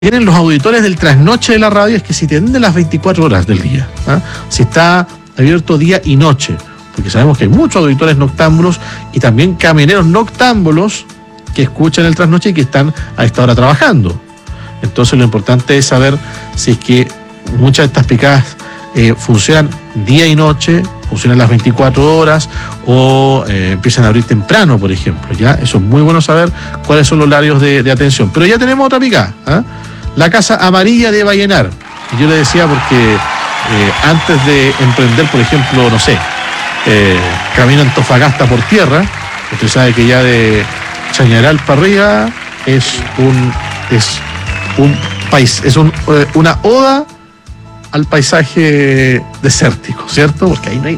tienen los auditores del trasnoche de la radio es que si te atienden las 24 horas del día, si está abierto día y noche, porque sabemos que hay muchos auditores noctámbulos y también camioneros noctámbulos que escuchan el trasnoche y que están a esta hora trabajando. Entonces lo importante es saber si es que muchas de estas picadas funcionan día y noche, funcionan las 24 horas o empiezan a abrir temprano, por ejemplo. ¿Ya? Eso es muy bueno saber cuáles son los horarios de atención. Pero ya tenemos otra picada, la Casa Amarilla de Vallenar. Yo le decía porque antes de emprender, por ejemplo, no sé, camino Antofagasta por tierra, usted sabe que ya de Chañaral para arriba es una oda al paisaje desértico, ¿cierto? Porque ahí no hay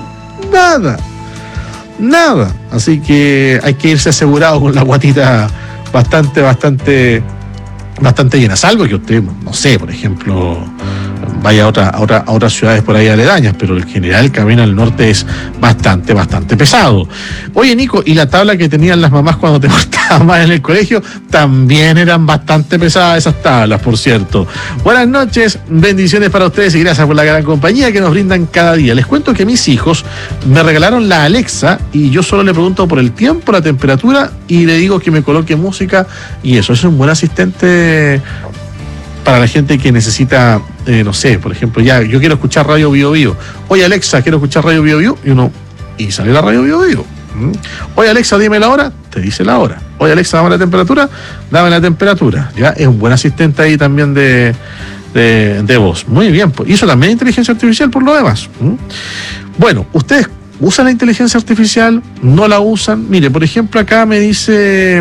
nada. Así que hay que irse asegurado con la guatita bastante llena. Salvo que usted, no sé, por ejemplo, vaya a otras ciudades por ahí aledañas, pero en general el camino al norte es bastante pesado. Oye, Nico, y la tabla que tenían las mamás cuando te portabas mal en el colegio, también eran bastante pesadas esas tablas, por cierto. Buenas noches, bendiciones para ustedes y gracias por la gran compañía que nos brindan cada día. Les cuento que mis hijos me regalaron la Alexa y yo solo le pregunto por el tiempo, la temperatura y le digo que me coloque música y eso es un buen asistente para la gente que necesita, no sé, por ejemplo, ya, yo quiero escuchar Radio Bio Bio. Oye, Alexa, quiero escuchar Radio Bio Bio. Y sale la Radio Bio Bio. Oye, Alexa, dime la hora. Te dice la hora. Oye, Alexa, dame la temperatura. Dame la temperatura. Ya, es un buen asistente ahí también de voz. Muy bien. Y eso también es inteligencia artificial por lo demás. Bueno, ustedes usan la inteligencia artificial, no la usan. Mire, por ejemplo, acá me dice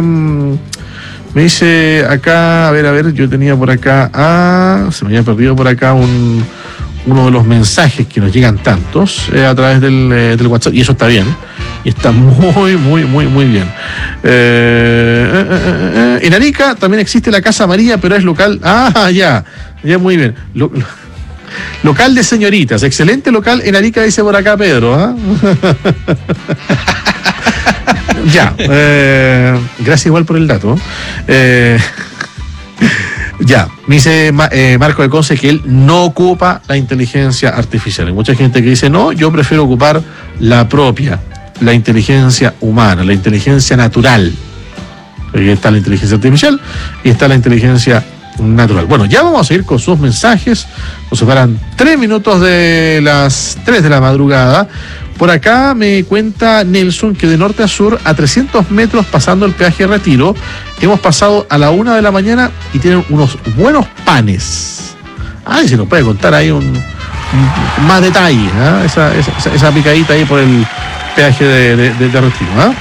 acá, a ver, yo tenía por acá, se me había perdido por acá uno de los mensajes que nos llegan tantos a través del WhatsApp, y eso está bien, y está muy bien. En Arica también existe la Casa Amarilla, pero es local, ya muy bien. Local de señoritas, excelente local en Arica, dice por acá Pedro, Ya, gracias igual por el dato. Ya, me dice Marco de Conce que él no ocupa la inteligencia artificial. Hay mucha gente que dice, no, yo prefiero ocupar la propia, la inteligencia humana, la inteligencia natural. Ahí está la inteligencia artificial y está la inteligencia natural. Bueno, ya vamos a ir con sus mensajes. Nos separan 3 minutos de las 3 de la madrugada. Por acá me cuenta Nelson que de norte a sur, a 300 metros pasando el peaje Retiro, hemos pasado a la 1 de la mañana y tienen unos buenos panes. Ay, si nos puede contar ahí más detalle, esa picadita ahí por el peaje de Retiro.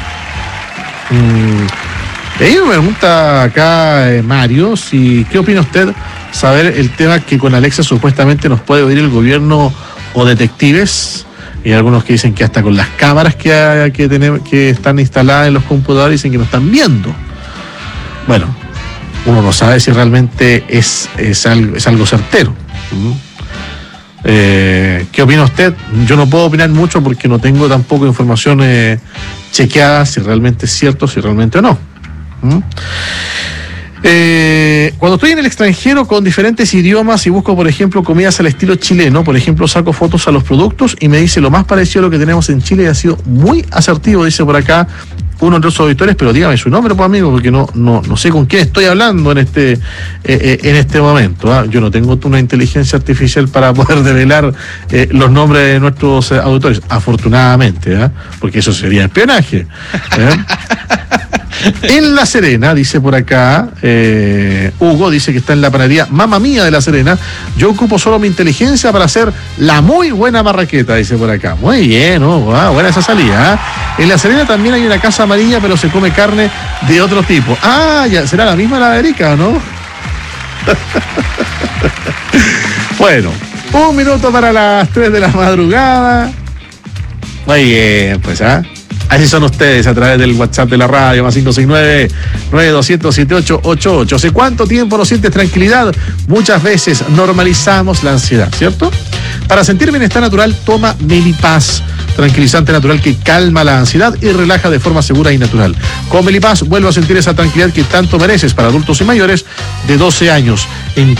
Me pregunta acá Mario, ¿qué opina usted saber el tema que con Alexa supuestamente nos puede oír el gobierno o detectives? Y hay algunos que dicen que hasta con las cámaras que están instaladas en los computadores dicen que nos están viendo. Bueno, uno no sabe si realmente es algo certero. ¿Qué opina usted? Yo no puedo opinar mucho porque no tengo tampoco información chequeada si realmente es cierto, si realmente o no. Cuando estoy en el extranjero con diferentes idiomas y busco, por ejemplo, comidas al estilo chileno, por ejemplo, saco fotos a los productos y me dice lo más parecido a lo que tenemos en Chile y ha sido muy asertivo, dice por acá uno de los auditores, pero dígame su nombre, pues amigo, porque no sé con quién estoy hablando en este momento. Yo no tengo una inteligencia artificial para poder develar los nombres de nuestros auditores, afortunadamente, porque eso sería espionaje. En La Serena, dice por acá, Hugo dice que está en la panadería Mamma Mía de La Serena. Yo ocupo solo mi inteligencia para hacer la muy buena marraqueta, dice por acá. Muy bien, Hugo, buena esa salida. En La Serena también hay una Casa Amarilla, pero se come carne de otro tipo. Ya, ¿será la misma la de Erika, no? Bueno, 1 minuto para las 3 de la madrugada. Muy bien, pues, así son ustedes a través del WhatsApp de la radio, más 569-9200-7888. ¿Hace cuánto tiempo no sientes tranquilidad? Muchas veces normalizamos la ansiedad, ¿cierto? Para sentir bienestar natural, toma Melipaz. tranquilizante natural que calma la ansiedad y relaja de forma segura y natural. Con Melipaz vuelve a sentir esa tranquilidad que tanto mereces para adultos y mayores de 12 años. En